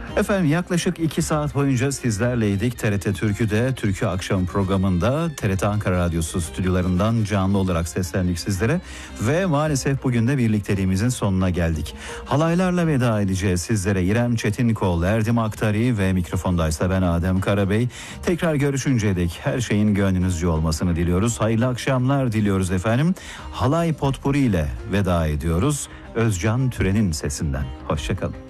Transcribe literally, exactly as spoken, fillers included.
Efendim yaklaşık iki saat boyunca sizlerleydik. T R T Türkü'de Türkü Akşam programında T R T Ankara Radyosu stüdyolarından canlı olarak seslendik sizlere. Ve maalesef bugün de birlikteliğimizin sonuna geldik. Halaylarla veda edeceğiz sizlere. İrem Çetinkol, Erdim Aktari ve mikrofondaysa ben Adem Karabey. Tekrar görüşünceye dek her şeyin gönlünüzce olmasını diliyoruz. Hayırlı akşamlar diliyoruz efendim. Halay potpuri ile veda ediyoruz. Özcan Türen'in sesinden. Hoşçakalın.